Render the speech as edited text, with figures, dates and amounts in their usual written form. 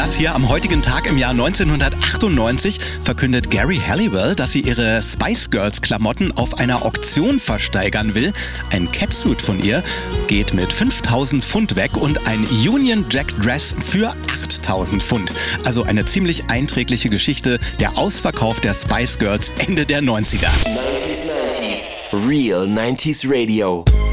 Das hier am heutigen Tag im Jahr 1998 verkündet Geri Halliwell, dass sie ihre Spice Girls Klamotten auf einer Auktion versteigern will. Ein Catsuit von ihr geht mit 5.000 Pfund weg und ein Union Jack Dress für 8.000 Pfund. Also eine ziemlich einträgliche Geschichte, der Ausverkauf der Spice Girls Ende der 90er. 90s. Real 90s Radio.